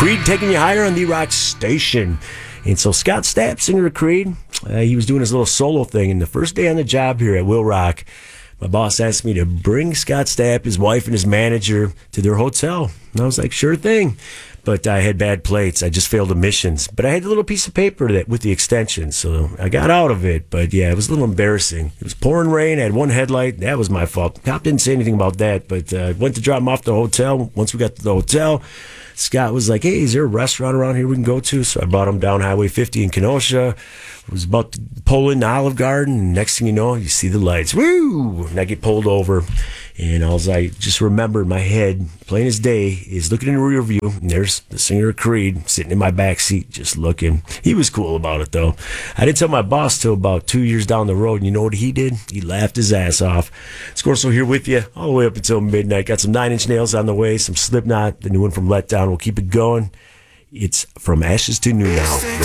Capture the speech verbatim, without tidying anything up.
Creed taking you higher on the Rock Station. And so Scott Stapp, singer of Creed, uh, he was doing his little solo thing. And the first day on the job here at Will Rock, my boss asked me to bring Scott Stapp, his wife, and his manager to their hotel. And I was like, sure thing. But I had bad plates. I just failed admissions. But I had a little piece of paper that with the extension, so I got out of it. But yeah, it was a little embarrassing. It was pouring rain. I had one headlight. That was my fault. Cop didn't say anything about that, but I uh, went to drop him off at the hotel. Once we got to the hotel, Scott was like, hey, is there a restaurant around here we can go to? So I brought him down Highway fifty in Kenosha. I was about to pull into Olive Garden, and next thing you know, you see the lights. Woo! And I get pulled over. And I was like, just remember in my head, plain as day, is looking in the rear view, and there's the singer of Creed sitting in my back seat just looking. He was cool about it, though. I didn't tell my boss till about two years down the road, and you know what he did? He laughed his ass off. Scorso here with you all the way up until midnight. Got some Nine Inch Nails on the way, some Slipknot, the new one from Let Down. We'll keep it going. It's From Ashes to New Now.